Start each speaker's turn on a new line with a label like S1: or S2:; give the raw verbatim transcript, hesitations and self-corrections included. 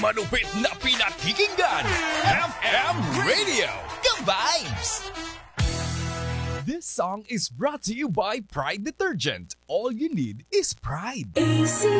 S1: Manupit na pinakikinggan, F M Radio, ka-vibes! This song is brought to you by Pride Detergent. All you need is pride.
S2: A C